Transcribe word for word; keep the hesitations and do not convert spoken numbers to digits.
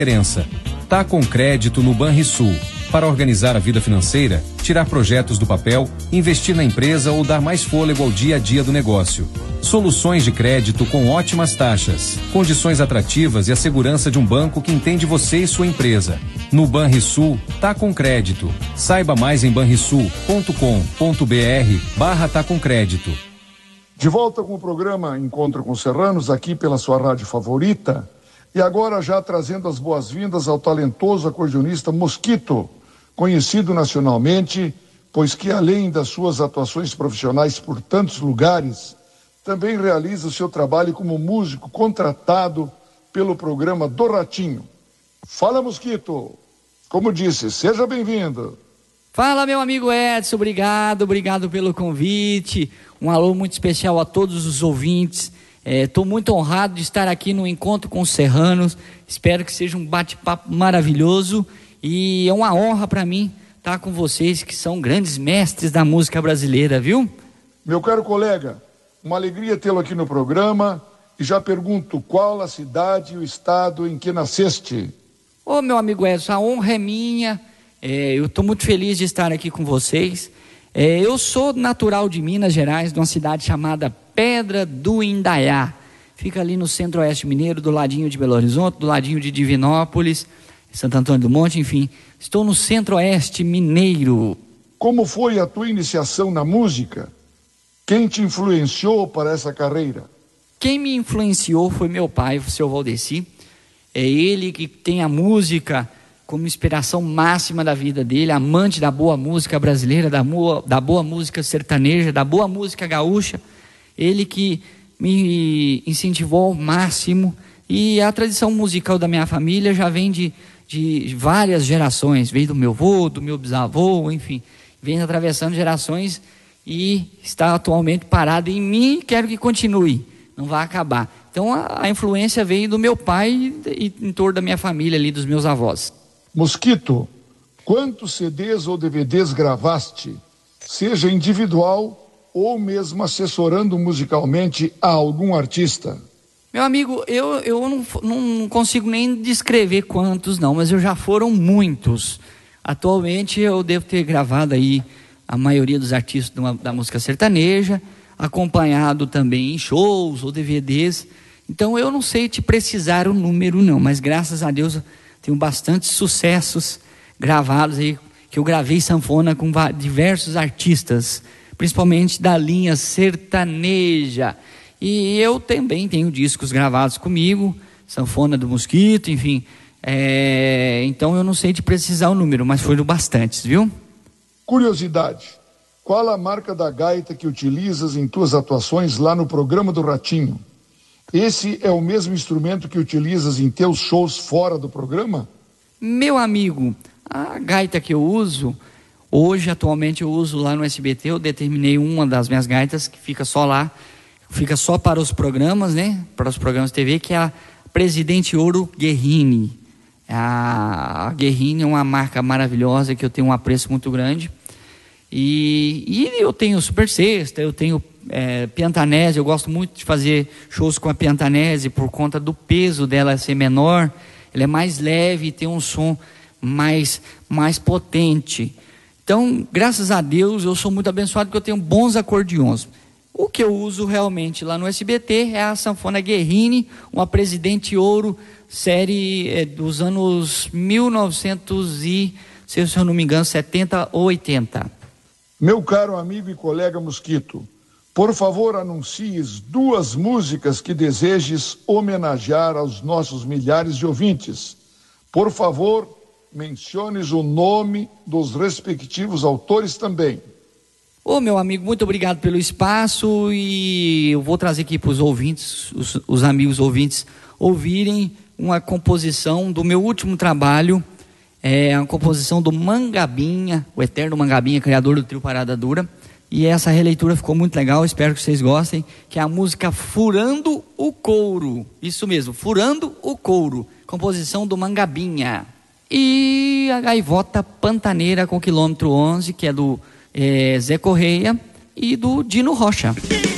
diferença. Tá com crédito no Banrisul. Para organizar a vida financeira, tirar projetos do papel, investir na empresa ou dar mais fôlego ao dia a dia do negócio. Soluções de crédito com ótimas taxas, condições atrativas e a segurança de um banco que entende você e sua empresa. No Banrisul, tá com crédito. Saiba mais em banrisul ponto com ponto br barra tá com crédito. De volta com o programa Encontro com Serranos, aqui pela sua rádio favorita. E agora já trazendo as boas-vindas ao talentoso acordeonista Mosquito, conhecido nacionalmente, pois que além das suas atuações profissionais por tantos lugares, também realiza o seu trabalho como músico contratado pelo programa do Ratinho. Fala, Mosquito! Como disse, seja bem-vindo! Fala, meu amigo Edson, obrigado, obrigado pelo convite. Um alô muito especial a todos os ouvintes. Estou é, muito honrado de estar aqui no Encontro com os Serranos. Espero que seja um bate-papo maravilhoso. E é uma honra para mim estar com vocês, que são grandes mestres da música brasileira, viu? Meu caro colega, uma alegria tê-lo aqui no programa. E já pergunto, qual a cidade e o estado em que nasceste? Ô, meu amigo Edson, a honra é minha. É, eu estou muito feliz de estar aqui com vocês. É, eu sou natural de Minas Gerais, de uma cidade chamada Pedra do Indaiá. Fica ali no centro-oeste mineiro, do ladinho de Belo Horizonte, do ladinho de Divinópolis, Santo Antônio do Monte, enfim. Estou no centro-oeste mineiro. Como foi a tua iniciação na música? Quem te influenciou para essa carreira? Quem me influenciou foi meu pai, o seu Valdeci. É ele que tem a música como inspiração máxima da vida dele, amante da boa música brasileira, da boa, da boa música sertaneja, da boa música gaúcha. Ele que me incentivou ao máximo. E a tradição musical da minha família já vem de, de várias gerações. Veio do meu avô, do meu bisavô, enfim. Vem atravessando gerações e está atualmente parado em mim e quero que continue. Não vai acabar. Então a, a influência veio do meu pai e, e em torno da minha família ali, dos meus avós. Mosquito, quantos C Ds ou D V Ds gravaste, seja individual ou mesmo assessorando musicalmente a algum artista? Meu amigo, eu, eu não, não consigo nem descrever quantos não, mas eu já foram muitos. Atualmente eu devo ter gravado aí a maioria dos artistas da, da música sertaneja, acompanhado também em shows ou D V Ds. Então eu não sei te precisar o número não, mas graças a Deus tenho bastantes sucessos gravados aí, que eu gravei sanfona com diversos artistas, principalmente da linha sertaneja. E eu também tenho discos gravados comigo, sanfona do Mosquito, enfim. É, então eu não sei te precisar o número, mas foram bastantes, viu? Curiosidade, qual a marca da gaita que utilizas em tuas atuações lá no programa do Ratinho? Esse é o mesmo instrumento que utilizas em teus shows fora do programa? Meu amigo, a gaita que eu uso, hoje atualmente eu uso lá no S B T, eu determinei uma das minhas gaitas que fica só lá, fica só para os programas, né? Para os programas de T V, que é a Presidente Ouro Guerrini. A Guerrini é uma marca maravilhosa que eu tenho um apreço muito grande. E, e eu tenho Super Sexta, eu tenho é, Piantanese, eu gosto muito de fazer shows com a Piantanese por conta do peso dela ser menor, ela é mais leve e tem um som mais, mais potente. Então, graças a Deus, eu sou muito abençoado porque eu tenho bons acordeons. O que eu uso realmente lá no S B T é a sanfona Guerrini, uma Presidente Ouro, série é, dos anos mil e novecentos e, se eu não me engano, setenta ou oitenta. Meu caro amigo e colega Mosquito, por favor anuncies duas músicas que desejes homenagear aos nossos milhares de ouvintes. Por favor, menciones o nome dos respectivos autores também. Ô, meu amigo, muito obrigado pelo espaço e eu vou trazer aqui para os ouvintes, os, os amigos ouvintes, ouvirem uma composição do meu último trabalho. É uma composição do Mangabinha, o eterno Mangabinha, criador do trio Parada Dura. E essa releitura ficou muito legal, espero que vocês gostem, que é a música Furando o Couro. Isso mesmo, Furando o Couro, composição do Mangabinha. E a Gaivota Pantaneira com quilômetro onze, que é do é, Zé Correia e do Dino Rocha.